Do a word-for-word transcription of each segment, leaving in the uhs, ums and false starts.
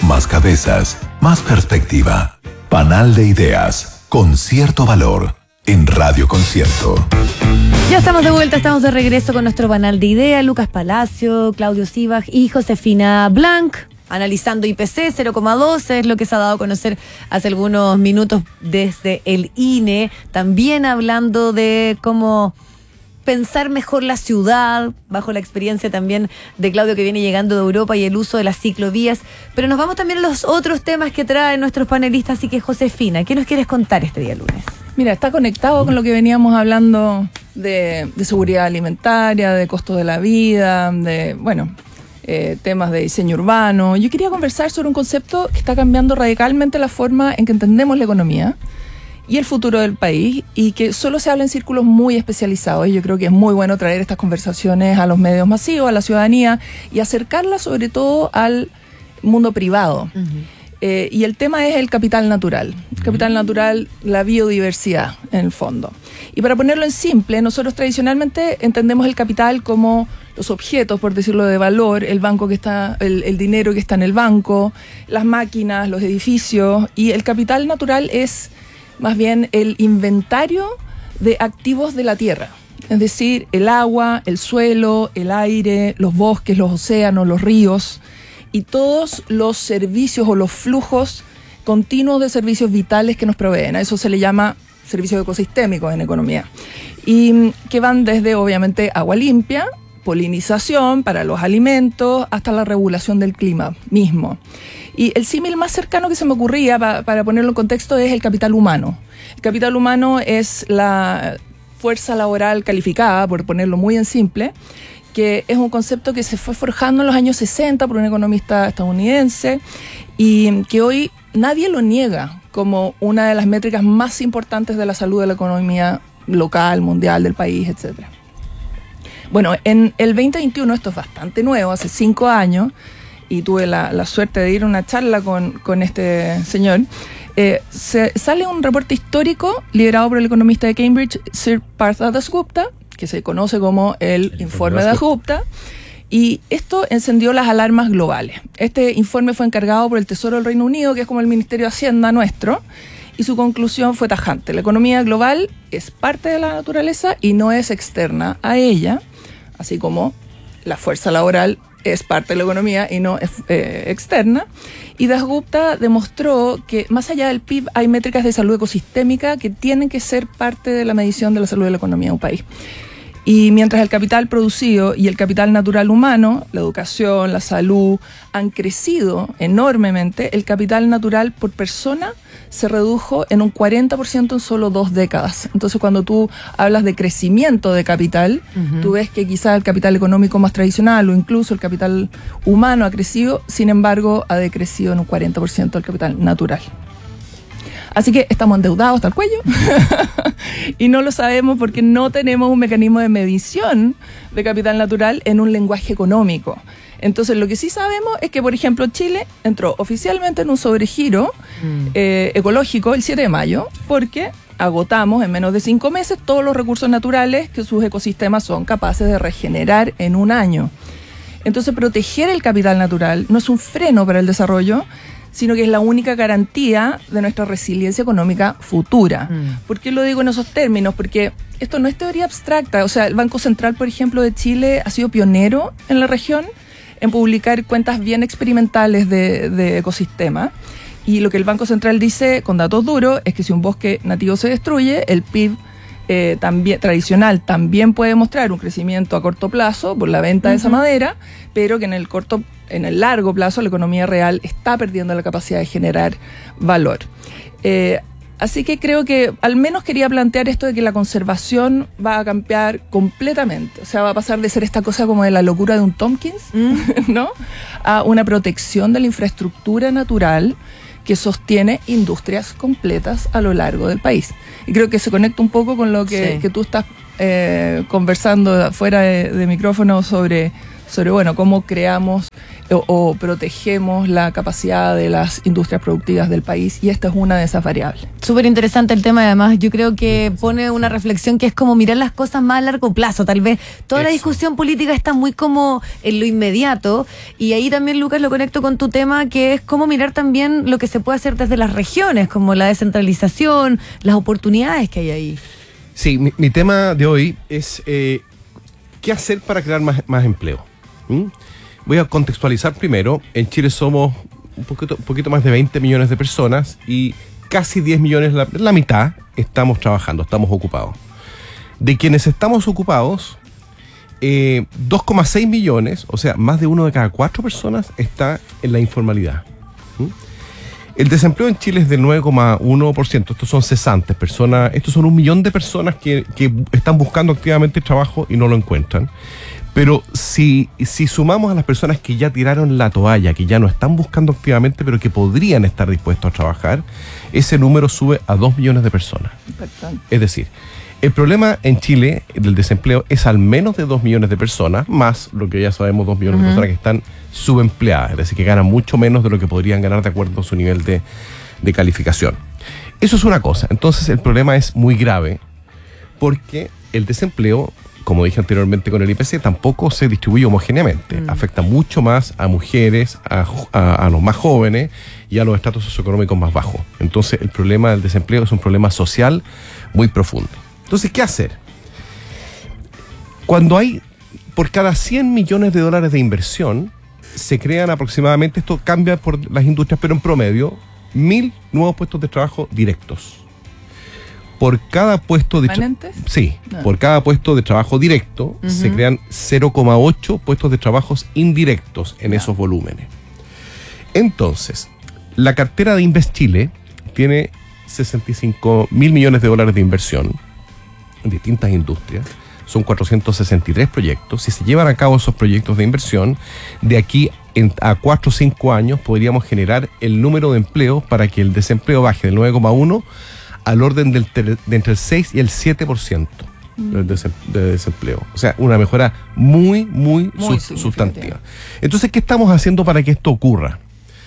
más cabezas, más perspectiva. Panal de ideas, con cierto valor, en Radio Concierto. Ya estamos de vuelta, estamos de regreso con nuestro panal de ideas. Lucas Palacio, Claudio Sivag y Josefina Blanc, analizando I P C cero coma doce, es lo que se ha dado a conocer hace algunos minutos desde el I N E. También hablando de cómo pensar mejor la ciudad, bajo la experiencia también de Claudio, que viene llegando de Europa, y el uso de las ciclovías. Pero nos vamos también a los otros temas que traen nuestros panelistas. Así que, Josefina, ¿qué nos quieres contar este día lunes? Mira, está conectado con lo que veníamos hablando de, de seguridad alimentaria, de costo de la vida, de, bueno, eh, temas de diseño urbano. Yo quería conversar sobre un concepto que está cambiando radicalmente la forma en que entendemos la economía y el futuro del país, y que solo se habla en círculos muy especializados. Y yo creo que es muy bueno traer estas conversaciones a los medios masivos, a la ciudadanía, y acercarlas sobre todo al mundo privado. Uh-huh. Eh, y el tema es el capital natural. El capital natural, la biodiversidad, en el fondo. Y para ponerlo en simple, nosotros tradicionalmente entendemos el capital como los objetos, por decirlo de valor, el banco que está, el, el dinero que está en el banco, las máquinas, los edificios, y el capital natural es más bien el inventario de activos de la tierra. Es decir, el agua, el suelo, el aire, los bosques, los océanos, los ríos, y todos los servicios o los flujos continuos de servicios vitales que nos proveen. A eso se le llama servicios ecosistémicos en economía. Y que van desde, obviamente, agua limpia, polinización para los alimentos, hasta la regulación del clima mismo. Y el símil más cercano que se me ocurría, pa, para ponerlo en contexto, es el capital humano. El capital humano es la fuerza laboral calificada, por ponerlo muy en simple, que es un concepto que se fue forjando en los años sesenta por un economista estadounidense, y que hoy nadie lo niega como una de las métricas más importantes de la salud de la economía local, mundial, del país, etcétera. Bueno, en el veinte veintiuno, esto es bastante nuevo, hace cinco años, y tuve la, la suerte de ir a una charla con, con este señor, eh, se, sale un reporte histórico liderado por el economista de Cambridge, Sir Partha Dasgupta, que se conoce como el, el informe de Dasgupta, y esto encendió las alarmas globales. Este informe fue encargado por el Tesoro del Reino Unido, que es como el Ministerio de Hacienda nuestro, y su conclusión fue tajante. La economía global es parte de la naturaleza y no es externa a ella, así como la fuerza laboral es parte de la economía y no es eh, externa. Y Dasgupta demostró que más allá del P I B hay métricas de salud ecosistémica que tienen que ser parte de la medición de la salud de la economía de un país. Y mientras el capital producido y el capital natural humano, la educación, la salud, han crecido enormemente, el capital natural por persona se redujo en un cuarenta por ciento en solo dos décadas. Entonces, cuando tú hablas de crecimiento de capital, uh-huh. tú ves que quizás el capital económico más tradicional o incluso el capital humano ha crecido, sin embargo, ha decrecido en un cuarenta por ciento el capital natural. Así que estamos endeudados hasta el cuello y no lo sabemos porque no tenemos un mecanismo de medición de capital natural en un lenguaje económico. Entonces, lo que sí sabemos es que, por ejemplo, Chile entró oficialmente en un sobregiro mm. eh, ecológico el siete de mayo porque agotamos en menos de cinco meses todos los recursos naturales que sus ecosistemas son capaces de regenerar en un año. Entonces, proteger el capital natural no es un freno para el desarrollo, sino que es la única garantía de nuestra resiliencia económica futura. Mm. ¿Por qué lo digo en esos términos? Porque esto no es teoría abstracta. O sea, el Banco Central, por ejemplo, de Chile ha sido pionero en la región en publicar cuentas bien experimentales de, de ecosistema. Y lo que el Banco Central dice con datos duros es que si un bosque nativo se destruye, el P I B eh, también, tradicional también puede mostrar un crecimiento a corto plazo por la venta uh-huh. de esa madera, pero que en el corto en el largo plazo la economía real está perdiendo la capacidad de generar valor. Eh, así que creo que al menos quería plantear esto de que la conservación va a cambiar completamente. O sea, va a pasar de ser esta cosa como de la locura de un Tompkins, mm. ¿no? A una protección de la infraestructura natural que sostiene industrias completas a lo largo del país. Y creo que se conecta un poco con lo que, sí. que tú estás eh, conversando fuera de, de micrófono sobre sobre, bueno, cómo creamos o, o protegemos la capacidad de las industrias productivas del país, y esta es una de esas variables. Súper interesante el tema, además yo creo que pone una reflexión que es como mirar las cosas más a largo plazo. Tal vez toda Eso. la discusión política está muy como en lo inmediato, y ahí también, Lucas, lo conecto con tu tema, que es cómo mirar también lo que se puede hacer desde las regiones, como la descentralización, las oportunidades que hay ahí. Sí, mi, mi tema de hoy es eh, qué hacer para crear más, más empleo. ¿Mm? Voy a contextualizar primero. En Chile somos un poquito, un poquito más de veinte millones de personas y casi diez millones, la, la mitad, estamos trabajando, estamos ocupados. De quienes estamos ocupados, eh, dos coma seis millones, o sea, más de uno de cada cuatro personas está en la informalidad. ¿Mm? El desempleo en Chile es del nueve coma uno por ciento. Estos son cesantes, personas, estos son un millón de personas que, que están buscando activamente trabajo y no lo encuentran. Pero si, si sumamos a las personas que ya tiraron la toalla, que ya no están buscando activamente, pero que podrían estar dispuestos a trabajar, ese número sube a dos millones de personas. Perfecto. Es decir, el problema en Chile del desempleo es al menos de dos millones de personas, más lo que ya sabemos, dos millones uh-huh. de personas que están subempleadas, es decir, que ganan mucho menos de lo que podrían ganar de acuerdo a su nivel de, de calificación. Eso es una cosa. Entonces el problema es muy grave porque el desempleo, como dije anteriormente con el I P C, tampoco se distribuye homogéneamente. Mm. Afecta mucho más a mujeres, a, a, a los más jóvenes y a los estratos socioeconómicos más bajos. Entonces, el problema del desempleo es un problema social muy profundo. Entonces, ¿qué hacer? Cuando hay, por cada cien millones de dólares de inversión, se crean aproximadamente, esto cambia por las industrias, pero en promedio, mil nuevos puestos de trabajo directos. Por cada puesto de ¿Permanentes? Tra- sí, no. por cada puesto de trabajo directo uh-huh. se crean cero coma ocho puestos de trabajos indirectos en no. esos volúmenes. Entonces, la cartera de Invest Chile tiene sesenta y cinco mil millones de dólares de inversión en distintas industrias. Son cuatrocientos sesenta y tres proyectos. Si se llevan a cabo esos proyectos de inversión, de aquí en, a cuatro o cinco años podríamos generar el número de empleos para que el desempleo baje del nueve coma uno al orden del ter- de entre el seis y el siete por ciento mm. de, desem- de desempleo. O sea, una mejora muy, muy, muy su- sustantiva. Entonces, ¿qué estamos haciendo para que esto ocurra?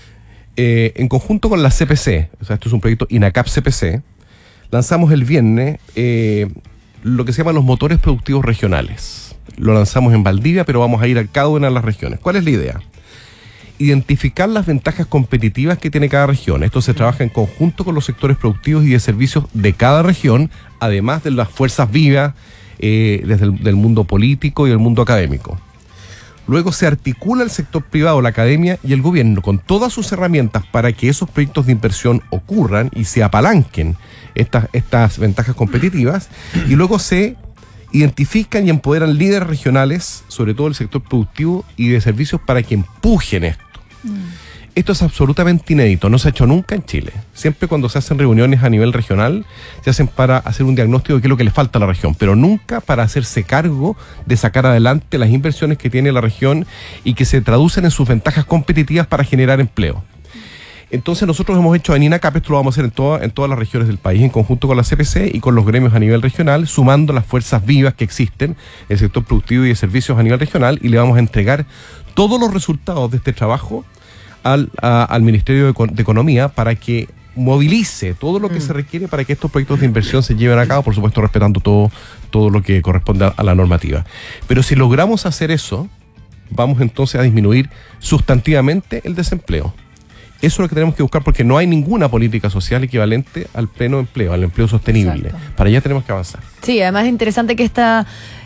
Eh, en conjunto con la C P C, o sea, esto es un proyecto INACAP C P C, lanzamos el viernes eh, lo que se llaman los motores productivos regionales. Lo lanzamos en Valdivia, pero vamos a ir a cada una de las regiones. ¿Cuál es la idea? Identificar las ventajas competitivas que tiene cada región. Esto se trabaja en conjunto con los sectores productivos y de servicios de cada región, además de las fuerzas vivas eh, desde el del mundo político y el mundo académico. Luego se articula el sector privado, la academia y el gobierno con todas sus herramientas para que esos proyectos de inversión ocurran y se apalanquen estas, estas ventajas competitivas, y luego se identifican y empoderan líderes regionales, sobre todo el sector productivo y de servicios, para que empujen esto. Mm. Esto es absolutamente inédito, no se ha hecho nunca en Chile. Siempre cuando se hacen reuniones a nivel regional, se hacen para hacer un diagnóstico de qué es lo que le falta a la región, pero nunca para hacerse cargo de sacar adelante las inversiones que tiene la región y que se traducen en sus ventajas competitivas para generar empleo. Entonces nosotros hemos hecho en INACAP, esto lo vamos a hacer en, toda, en todas las regiones del país, en conjunto con la C P C y con los gremios a nivel regional, sumando las fuerzas vivas que existen en el sector productivo y de servicios a nivel regional, y le vamos a entregar todos los resultados de este trabajo al, a, al Ministerio de, de Economía para que movilice todo lo que mm. se requiere para que estos proyectos de inversión se lleven a cabo, por supuesto respetando todo, todo lo que corresponde a, a la normativa. Pero si logramos hacer eso, vamos entonces a disminuir sustantivamente el desempleo. Eso es lo que tenemos que buscar, porque no hay ninguna política social equivalente al pleno empleo, al empleo sostenible. Exacto. Para allá tenemos que avanzar. Sí, además es interesante que esta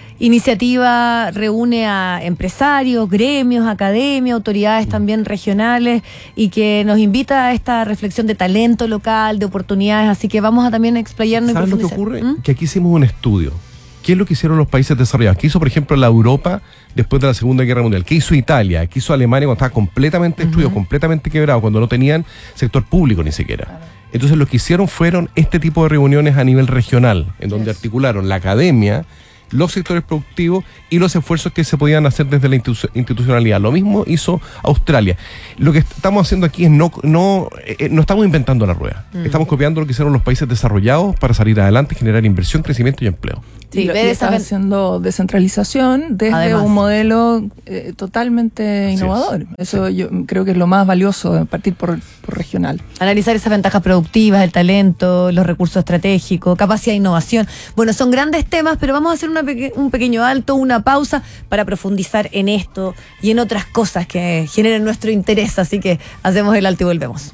iniciativa reúne a empresarios, gremios, academia, autoridades mm. también regionales, y que nos invita a esta reflexión de talento local, de oportunidades, así que vamos a también explayarnos y profundizar. ¿Sabes lo que ocurre? ¿Mm? Que aquí hicimos un estudio. ¿Qué es lo que hicieron los países desarrollados? ¿Qué hizo, por ejemplo, la Europa después de la Segunda Guerra Mundial? ¿Qué hizo Italia? ¿Qué hizo Alemania cuando estaba completamente destruido, uh-huh. completamente quebrado, cuando no tenían sector público ni siquiera? Claro. Entonces lo que hicieron fueron este tipo de reuniones a nivel regional, en donde yes. articularon la academia, los sectores productivos y los esfuerzos que se podían hacer desde la institu- institucionalidad. Lo mismo hizo Australia. Lo que estamos haciendo aquí es no no, eh, no estamos inventando la rueda. Mm. Estamos copiando lo que hicieron los países desarrollados para salir adelante, generar inversión, crecimiento y empleo. Sí, y, lo- ver y esa estás ven- haciendo descentralización desde Además. un modelo eh, totalmente Así innovador. es. Eso yo creo que es lo más valioso, partir por, por regional. Analizar esas ventajas productivas, el talento, los recursos estratégicos, capacidad de innovación. Bueno, son grandes temas, pero vamos a hacer una peque- un pequeño alto, una pausa para profundizar en esto y en otras cosas que generen nuestro interés. Así que hacemos el alto y volvemos.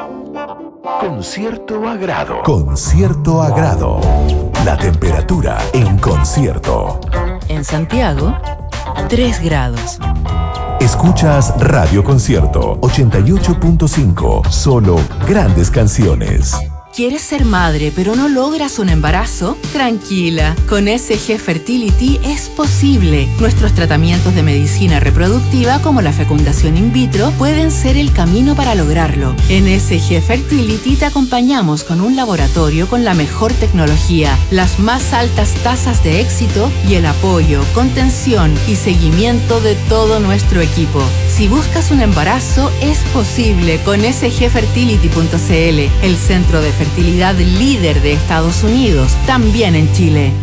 Con cierto agrado. Con cierto agrado. La temperatura en concierto. En Santiago, tres grados. Escuchas Radio Concierto ochenta y ocho punto cinco. Solo grandes canciones. ¿Quieres ser madre pero no logras un embarazo? Tranquila, con S G Fertility es posible. Nuestros tratamientos de medicina reproductiva como la fecundación in vitro pueden ser el camino para lograrlo. En S G Fertility te acompañamos con un laboratorio con la mejor tecnología, las más altas tasas de éxito y el apoyo, contención y seguimiento de todo nuestro equipo. Si buscas un embarazo, es posible con S G fertility punto c l, el centro de fertilidad líder de Estados Unidos, también en Chile.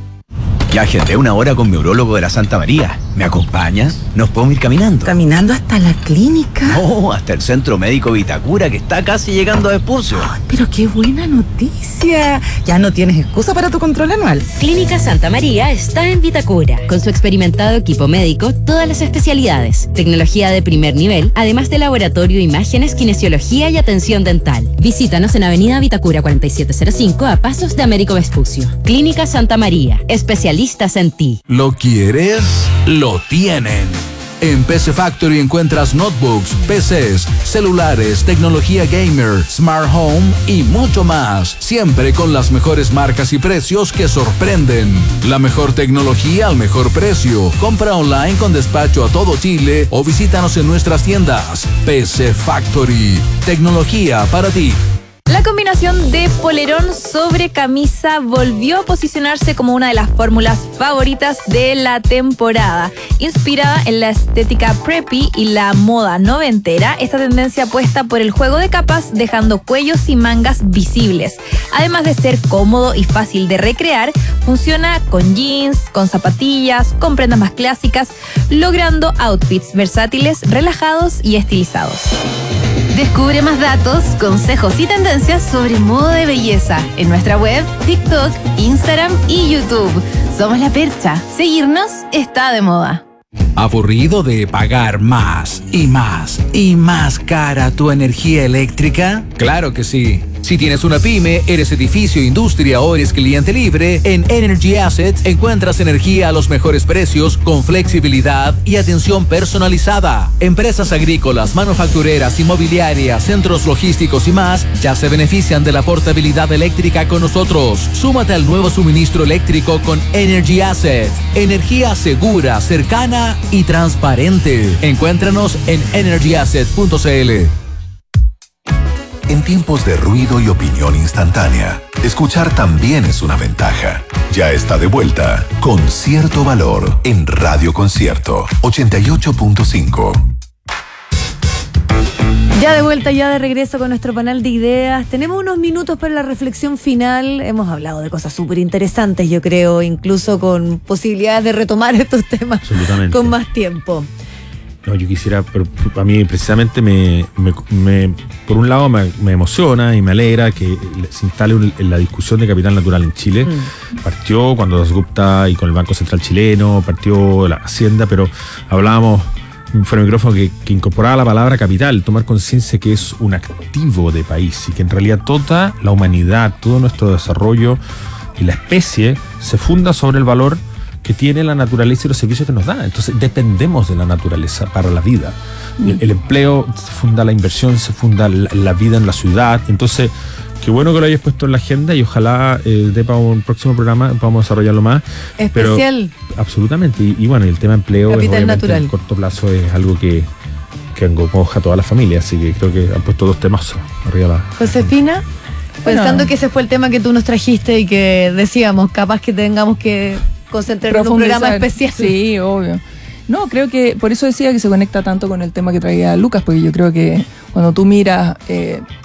Ya agendé una hora con mi urólogo de la Santa María. ¿Me acompañas? ¿Nos podemos ir caminando? ¿Caminando hasta la clínica? No, hasta el Centro Médico Vitacura, que está casi llegando a Vespucio. Ay, pero qué buena noticia. Ya no tienes excusa para tu control anual. Clínica Santa María está en Vitacura, con su experimentado equipo médico, todas las especialidades, tecnología de primer nivel, además de laboratorio, imágenes, kinesiología y atención dental. Visítanos en Avenida Vitacura cuarenta y siete cero cinco, a pasos de Américo Vespucio. Clínica Santa María, especialistas en ti. ¿Lo quieres? Lo tienen. En P C Factory encuentras notebooks, P Cs, celulares, tecnología gamer, smart home y mucho más. Siempre con las mejores marcas y precios que sorprenden. La mejor tecnología al mejor precio. Compra online con despacho a todo Chile o visítanos en nuestras tiendas. P C Factory. Tecnología para ti. La combinación de polerón sobre camisa volvió a posicionarse como una de las fórmulas favoritas de la temporada. Inspirada en la estética preppy y la moda noventera, esta tendencia apuesta por el juego de capas, dejando cuellos y mangas visibles. Además de ser cómodo y fácil de recrear, funciona con jeans, con zapatillas, con prendas más clásicas, logrando outfits versátiles, relajados y estilizados. Descubre más datos, consejos y tendencias sobre moda de belleza en nuestra web, TikTok, Instagram y YouTube. Somos La Percha. Seguirnos está de moda. ¿Aburrido de pagar más y más y más cara tu energía eléctrica? Claro que sí. Si tienes una pyme, eres edificio, industria o eres cliente libre, en Energy Assets encuentras energía a los mejores precios con flexibilidad y atención personalizada. Empresas agrícolas, manufactureras, inmobiliarias, centros logísticos y más ya se benefician de la portabilidad eléctrica con nosotros. Súmate al nuevo suministro eléctrico con Energy Assets. Energía segura, cercana y transparente. Encuéntranos en energy asset punto c l. En tiempos de ruido y opinión instantánea, escuchar también es una ventaja. Ya está de vuelta Con Cierto Valor en Radio Concierto ochenta y ocho punto cinco. Ya de vuelta, ya de regreso con nuestro panel de ideas. Tenemos unos minutos para la reflexión final. Hemos hablado de cosas súper interesantes, yo creo, incluso con posibilidades de retomar estos temas con más tiempo. No, yo quisiera, pero a mí precisamente me, me, me por un lado me, me emociona y me alegra que se instale un, la discusión de capital natural en Chile. Mm. Partió cuando Dasgupta y con el Banco Central Chileno, partió la Hacienda, pero hablábamos fuera de micrófono que, que incorporaba la palabra capital, tomar conciencia que es un activo de país y que en realidad toda la humanidad, todo nuestro desarrollo y la especie se funda sobre el valor que tiene la naturaleza y los servicios que nos da. Entonces dependemos de la naturaleza para la vida. Mm. El, el empleo se funda la inversión, se funda la, la vida en la ciudad. Entonces, qué bueno que lo hayas puesto en la agenda y ojalá eh, de para un próximo programa podamos desarrollarlo más. Especial. Pero, absolutamente. Y, y bueno, el tema empleo capital es, natural. En corto plazo es algo que, que acoja a toda la familia. Así que creo que han puesto dos temas arriba la Josefina, Bueno. pensando que ese fue el tema que tú nos trajiste y que decíamos, capaz que tengamos que concentrar en un programa especial. Sí, obvio. No, creo que por eso decía que se conecta tanto con el tema que traía Lucas, porque yo creo que cuando tú miras eh,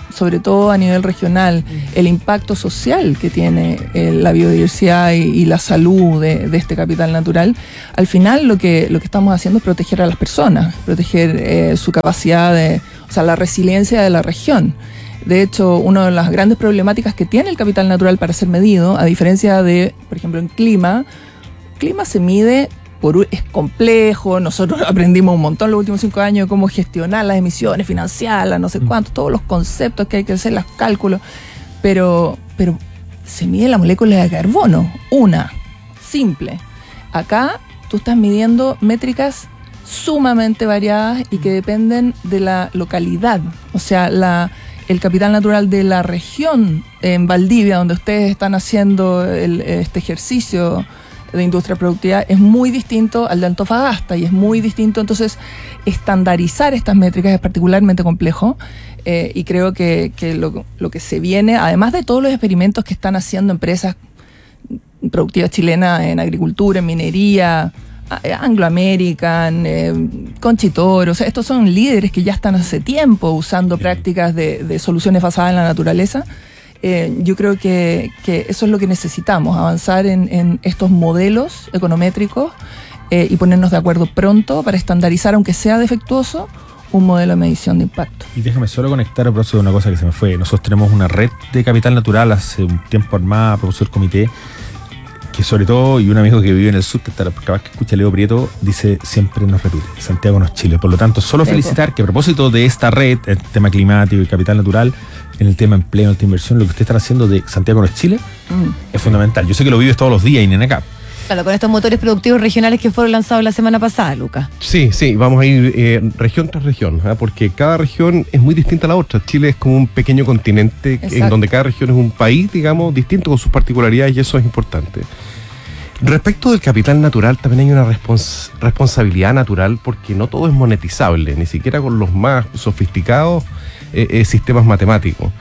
sobre todo a nivel regional, el impacto social que tiene eh, la biodiversidad y, y la salud de, de este capital natural, al final lo que, lo que estamos haciendo es proteger a las personas, proteger eh, su capacidad de, o sea, la resiliencia de la región. De hecho, una de las grandes problemáticas que tiene el capital natural para ser medido, a diferencia de, por ejemplo, en clima, clima se mide por, es complejo, nosotros aprendimos un montón los últimos cinco años de cómo gestionar las emisiones, financiarlas, no sé cuánto, todos los conceptos que hay que hacer, los cálculos, pero, pero se mide la molécula de carbono, una, simple. Acá tú estás midiendo métricas sumamente variadas y que dependen de la localidad, o sea, la, el capital natural de la región en Valdivia, donde ustedes están haciendo el, este ejercicio de industria productiva, es muy distinto al de Antofagasta y es muy distinto, entonces estandarizar estas métricas es particularmente complejo eh, y creo que, que lo, lo que se viene, además de todos los experimentos que están haciendo empresas productivas chilenas en agricultura, en minería, Anglo American, eh, Conchitoro, o sea, estos son líderes que ya están hace tiempo usando prácticas de, de soluciones basadas en la naturaleza. Eh, yo creo que, que eso es lo que necesitamos, avanzar en, en estos modelos econométricos eh, y ponernos de acuerdo pronto para estandarizar, aunque sea defectuoso, un modelo de medición de impacto. Y déjame solo conectar a propósito de una cosa que se me fue. Nosotros tenemos una red de capital natural hace un tiempo armada a propósito del comité, que sobre todo, y un amigo que vive en el sur, que está, capaz que escucha Leo Prieto, dice, siempre nos repite, Santiago no es Chile. Por lo tanto, solo sí, felicitar que a propósito de esta red, el tema climático y capital natural, en el tema empleo, alta inversión, lo que ustedes están haciendo de Santiago no es Chile mm. es fundamental. Yo sé que lo vives todos los días, Inenacap. Claro, con estos motores productivos regionales que fueron lanzados la semana pasada, Lucas. Sí, sí, vamos a ir eh, región tras región, ¿eh? Porque cada región es muy distinta a la otra. Chile es como un pequeño continente. Exacto. En donde cada región es un país, digamos, distinto con sus particularidades, y eso es importante. Respecto del capital natural, también hay una respons- responsabilidad natural, porque no todo es monetizable, ni siquiera con los más sofisticados eh, eh, sistemas matemáticos.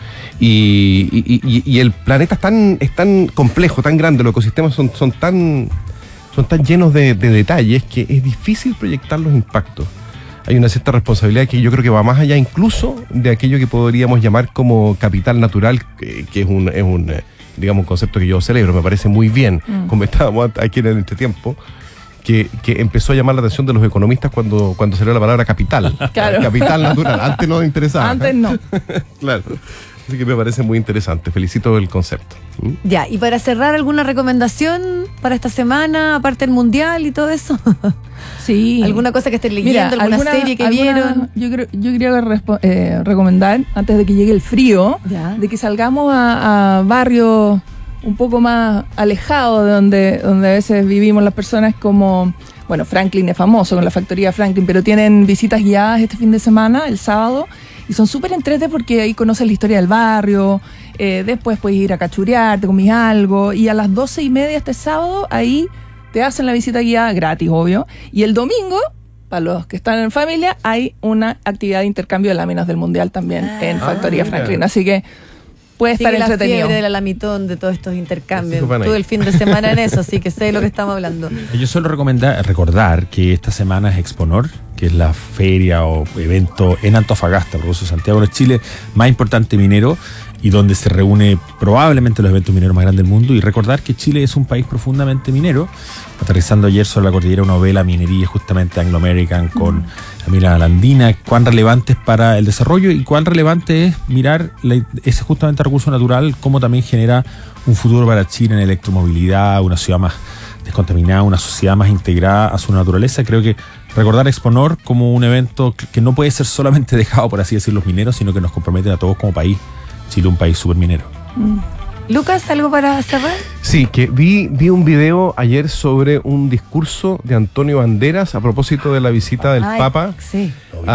Y, y, y, y el planeta es tan, es tan complejo, tan grande, los ecosistemas son, son, tan, son tan llenos de, de detalles que es difícil proyectar los impactos. Hay una cierta responsabilidad que yo creo que va más allá incluso de aquello que podríamos llamar como capital natural, que, que es un... Es un digamos, un concepto que yo celebro, me parece muy bien, mm. como estábamos aquí en el entretiempo, que, que empezó a llamar la atención de los economistas cuando, cuando salió la palabra capital. Claro. Capital natural, antes no interesaba. Antes no. Claro. Así que me parece muy interesante, felicito el concepto. ¿Mm? Ya, y para cerrar, ¿alguna recomendación para esta semana, aparte del Mundial y todo eso? Sí. ¿Alguna cosa que estén leyendo, Mira, alguna, alguna serie que alguna, vieron? Yo creo, yo quería respo- eh, recomendar, antes de que llegue el frío, ya. de que salgamos a, a barrios un poco más alejados de donde, donde a veces vivimos las personas, como, bueno, Franklin es famoso con la factoría Franklin, pero tienen visitas guiadas este fin de semana, el sábado, y son súper entretenidas porque ahí conoces la historia del barrio, eh, después puedes ir a cachurear, te comís algo, y a las doce y media este sábado, ahí te hacen la visita guiada gratis, obvio, y el domingo, para los que están en familia, hay una actividad de intercambio de láminas del Mundial también ah, en Factoría ah, Franklin, así que puede estar Sigue entretenido. La fiebre de la lamitón, de todos estos intercambios. Tuve el fin de semana en eso, así que sé de lo que estamos hablando. Yo solo recomendar, recordar que esta semana es Exponor, que es la feria o evento en Antofagasta, por eso Santiago de Chile, más importante minero, y donde se reúne probablemente los eventos mineros más grandes del mundo. Y recordar que Chile es un país profundamente minero, aterrizando ayer sobre la cordillera una novela minería justamente Anglo American con mm. la mina andina, cuán relevante es para el desarrollo y cuán relevante es mirar la, ese justamente recurso natural, cómo también genera un futuro para Chile en electromovilidad, una ciudad más descontaminada, una sociedad más integrada a su naturaleza. Creo que recordar Exponor como un evento que no puede ser solamente dejado, por así decir, los mineros, sino que nos compromete a todos como país. Chile, un país súper minero. Mm. Lucas, ¿algo para cerrar? Sí, que vi, vi un video ayer sobre un discurso de Antonio Banderas a propósito de la visita del Ay, Papa sí.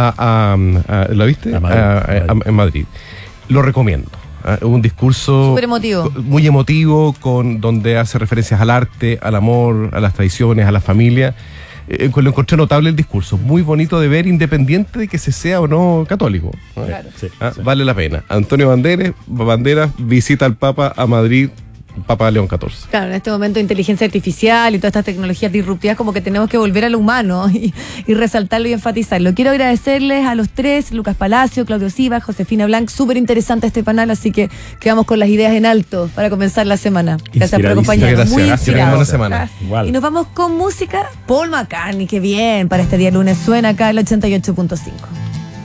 a, a, a, ¿la viste? A Madrid, a, a, a, en Madrid. Lo recomiendo. Uh, un discurso súper emotivo. Muy emotivo, con, donde hace referencias al arte, al amor, a las tradiciones, a la familia. Eh, lo encontré notable el discurso, muy bonito de ver, independiente de que se sea o no católico. Claro. Sí, ah, sí. Vale la pena. Antonio Banderas, Banderas visita al Papa a Madrid, Papa León catorce. Claro, en este momento de inteligencia artificial y todas estas tecnologías disruptivas, como que tenemos que volver a lo humano y, y resaltarlo y enfatizarlo. Quiero agradecerles a los tres, Lucas Palacio, Claudio Siva, Josefina Blanc. Súper interesante este panel, así que quedamos con las ideas en alto para comenzar la semana. Gracias por acompañarnos. Muy inspirado. Buena semana. Y nos vamos con música. Paul McCartney, qué bien. Para este día lunes suena acá el ochenta y ocho punto cinco.